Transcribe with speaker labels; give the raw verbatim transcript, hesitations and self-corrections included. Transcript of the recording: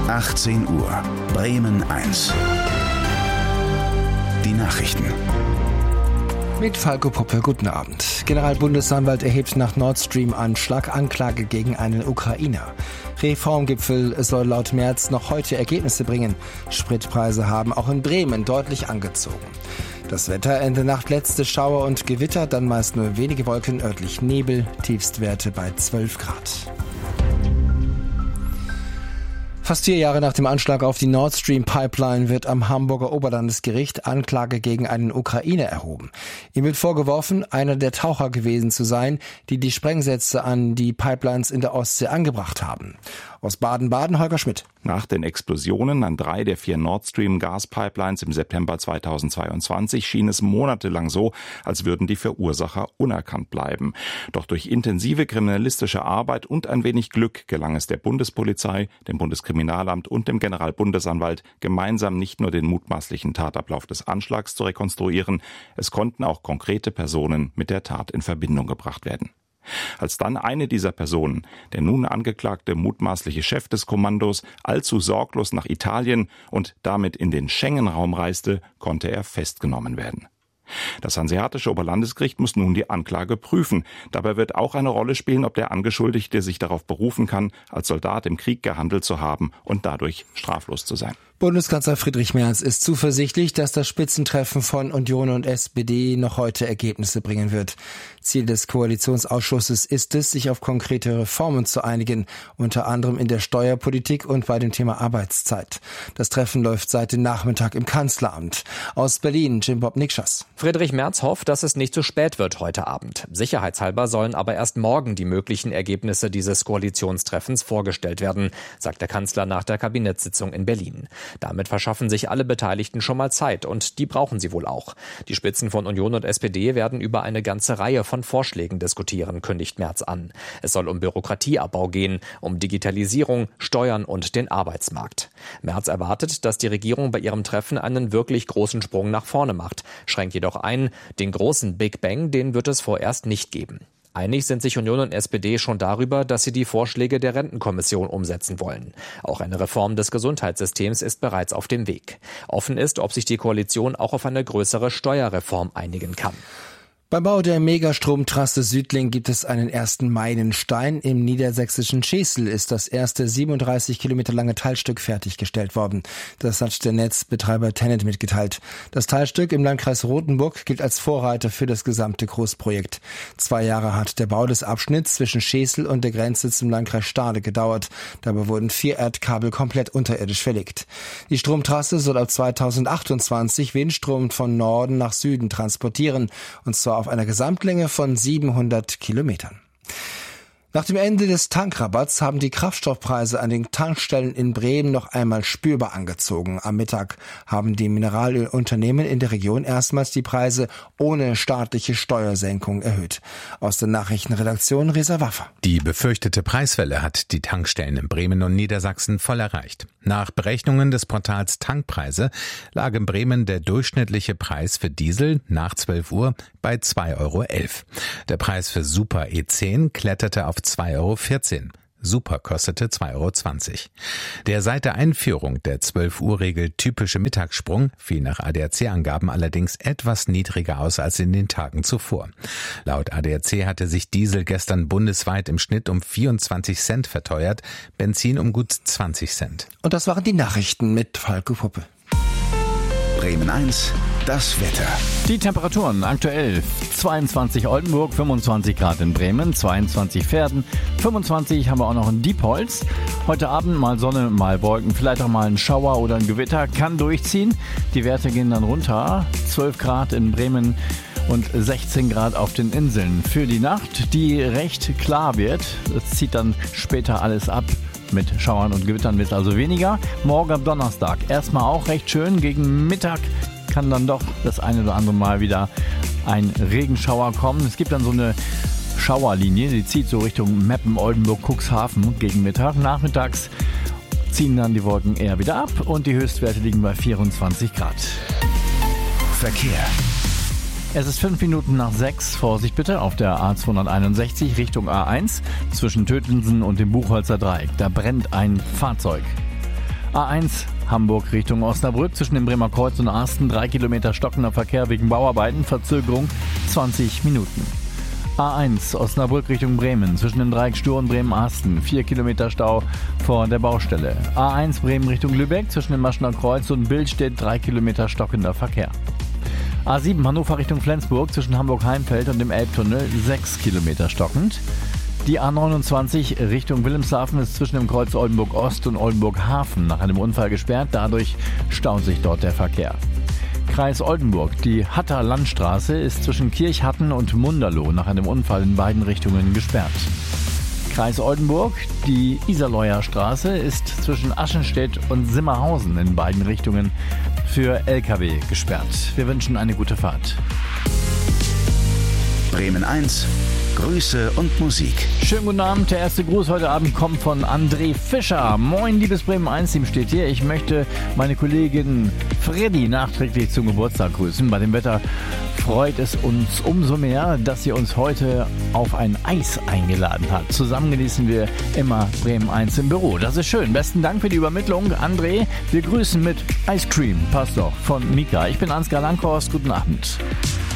Speaker 1: achtzehn Uhr, Bremen eins. Die Nachrichten.
Speaker 2: Mit Falco Poppe, guten Abend. Generalbundesanwalt erhebt nach Nord Stream-Anschlag Anklage gegen einen Ukrainer. Reformgipfel soll laut Merz noch heute Ergebnisse bringen. Spritpreise haben auch in Bremen deutlich angezogen. Das Wetter, Ende Nacht letzte Schauer und Gewitter, dann meist nur wenige Wolken, örtlich Nebel, Tiefstwerte bei zwölf Grad. Fast vier Jahre nach dem Anschlag auf die Nord Stream Pipeline wird am Hamburger Oberlandesgericht Anklage gegen einen Ukrainer erhoben. Ihm wird vorgeworfen, einer der Taucher gewesen zu sein, die die Sprengsätze an die Pipelines in der Ostsee angebracht haben. Aus Baden-Baden, Holger Schmidt.
Speaker 3: Nach den Explosionen an drei der vier Nord Stream Gaspipelines im September zweitausendzweiundzwanzig schien es monatelang so, als würden die Verursacher unerkannt bleiben. Doch durch intensive kriminalistische Arbeit und ein wenig Glück gelang es der Bundespolizei, dem Bundeskriminalamt und dem Generalbundesanwalt, gemeinsam nicht nur den mutmaßlichen Tatablauf des Anschlags zu rekonstruieren, es konnten auch konkrete Personen mit der Tat in Verbindung gebracht werden. Als dann eine dieser Personen, der nun angeklagte mutmaßliche Chef des Kommandos, allzu sorglos nach Italien und damit in den Schengen-Raum reiste, konnte er festgenommen werden. Das Hanseatische Oberlandesgericht muss nun die Anklage prüfen. Dabei wird auch eine Rolle spielen, ob der Angeschuldigte sich darauf berufen kann, als Soldat im Krieg gehandelt zu haben und dadurch straflos zu sein.
Speaker 2: Bundeskanzler Friedrich Merz ist zuversichtlich, dass das Spitzentreffen von Union und S P D noch heute Ergebnisse bringen wird. Ziel des Koalitionsausschusses ist es, sich auf konkrete Reformen zu einigen, unter anderem in der Steuerpolitik und bei dem Thema Arbeitszeit. Das Treffen läuft seit dem Nachmittag im Kanzleramt. Aus Berlin, Jim Bob Nikschas.
Speaker 4: Friedrich Merz hofft, dass es nicht zu spät wird heute Abend. Sicherheitshalber sollen aber erst morgen die möglichen Ergebnisse dieses Koalitionstreffens vorgestellt werden, sagt der Kanzler nach der Kabinettssitzung in Berlin. Damit verschaffen sich alle Beteiligten schon mal Zeit und die brauchen sie wohl auch. Die Spitzen von Union und S P D werden über eine ganze Reihe von Vorschlägen diskutieren, kündigt Merz an. Es soll um Bürokratieabbau gehen, um Digitalisierung, Steuern und den Arbeitsmarkt. Merz erwartet, dass die Regierung bei ihrem Treffen einen wirklich großen Sprung nach vorne macht, schränkt jedoch ein, den großen Big Bang, den wird es vorerst nicht geben. Einig sind sich Union und S P D schon darüber, dass sie die Vorschläge der Rentenkommission umsetzen wollen. Auch eine Reform des Gesundheitssystems ist bereits auf dem Weg. Offen ist, ob sich die Koalition auch auf eine größere Steuerreform einigen kann.
Speaker 2: Beim Bau der Megastromtrasse Südlink gibt es einen ersten Meilenstein. Im niedersächsischen Schesel ist das erste siebenunddreißig Kilometer lange Teilstück fertiggestellt worden. Das hat der Netzbetreiber Tennet mitgeteilt. Das Teilstück im Landkreis Rothenburg gilt als Vorreiter für das gesamte Großprojekt. Zwei Jahre hat der Bau des Abschnitts zwischen Schesel und der Grenze zum Landkreis Stade gedauert. Dabei wurden vier Erdkabel komplett unterirdisch verlegt. Die Stromtrasse soll ab zweitausendachtundzwanzig Windstrom von Norden nach Süden transportieren, und zwar auf einer Gesamtlänge von siebenhundert Kilometern. Nach dem Ende des Tankrabatts haben die Kraftstoffpreise an den Tankstellen in Bremen noch einmal spürbar angezogen. Am Mittag haben die Mineralölunternehmen in der Region erstmals die Preise ohne staatliche Steuersenkung erhöht. Aus der Nachrichtenredaktion Reza Waffer.
Speaker 5: Die befürchtete Preiswelle hat die Tankstellen in Bremen und Niedersachsen voll erreicht. Nach Berechnungen des Portals Tankpreise lag in Bremen der durchschnittliche Preis für Diesel nach zwölf Uhr bei zwei Euro elf. Der Preis für Super E zehn kletterte auf zwei Euro vierzehn. Super kostete zwei Euro zwanzig. Der seit der Einführung der zwölf-Uhr-Regel typische Mittagssprung fiel nach A D A C-Angaben allerdings etwas niedriger aus als in den Tagen zuvor. Laut A D A C hatte sich Diesel gestern bundesweit im Schnitt um vierundzwanzig Cent verteuert, Benzin um gut zwanzig Cent.
Speaker 2: Und das waren die Nachrichten mit Falco Poppe.
Speaker 1: Bremen eins, das Wetter.
Speaker 6: Die Temperaturen aktuell: zweiundzwanzig Oldenburg, fünfundzwanzig Grad in Bremen, zweiundzwanzig Verden, fünfundzwanzig haben wir auch noch in Diepholz. Heute Abend mal Sonne, mal Wolken, vielleicht auch mal ein Schauer oder ein Gewitter, kann durchziehen. Die Werte gehen dann runter, zwölf Grad in Bremen und sechzehn Grad auf den Inseln. Für die Nacht, die recht klar wird, es zieht dann später alles ab. Mit Schauern und Gewittern wird es also weniger. Morgen am Donnerstag erstmal auch recht schön. Gegen Mittag kann dann doch das eine oder andere Mal wieder ein Regenschauer kommen. Es gibt dann so eine Schauerlinie, die zieht so Richtung Meppen, Oldenburg, Cuxhaven gegen Mittag. Nachmittags ziehen dann die Wolken eher wieder ab und die Höchstwerte liegen bei vierundzwanzig Grad.
Speaker 1: Verkehr.
Speaker 6: Es ist fünf Minuten nach sechs. Vorsicht bitte auf der A zweihunderteinundsechzig Richtung A eins zwischen Tötlinsen und dem Buchholzer Dreieck. Da brennt ein Fahrzeug. A eins Hamburg Richtung Osnabrück zwischen dem Bremer Kreuz und Arsten. Drei Kilometer stockender Verkehr wegen Bauarbeiten. Verzögerung zwanzig Minuten. A eins Osnabrück Richtung Bremen zwischen dem Dreieck Stur und Bremen-Arsten. Vier Kilometer Stau vor der Baustelle. A eins Bremen Richtung Lübeck zwischen dem Maschener Kreuz und Billstedt. Drei Kilometer stockender Verkehr. A sieben Hannover Richtung Flensburg zwischen Hamburg-Heimfeld und dem Elbtunnel. Sechs Kilometer stockend. Die A neunundzwanzig Richtung Wilhelmshaven ist zwischen dem Kreuz Oldenburg Ost und Oldenburg Hafen nach einem Unfall gesperrt. Dadurch staut sich dort der Verkehr. Kreis Oldenburg. Die Hatter Landstraße ist zwischen Kirchhatten und Munderloh nach einem Unfall in beiden Richtungen gesperrt. Kreis Oldenburg. Die Iserleuer Straße ist zwischen Aschenstedt und Simmerhausen in beiden Richtungen für L K W gesperrt. Wir wünschen eine gute Fahrt.
Speaker 1: Bremen eins, Grüße und Musik.
Speaker 6: Schönen guten Abend. Der erste Gruß heute Abend kommt von André Fischer. Moin, liebes Bremen eins Team steht hier. Ich möchte meine Kollegin Freddy nachträglich zum Geburtstag grüßen. Bei dem Wetter freut es uns umso mehr, dass sie uns heute auf ein Eis eingeladen hat. Zusammen genießen wir immer Bremen eins im Büro. Das ist schön. Besten Dank für die Übermittlung, André. Wir grüßen mit Ice Cream. Passt doch. Von Mika. Ich bin Ansgar Langhorst. Guten Abend.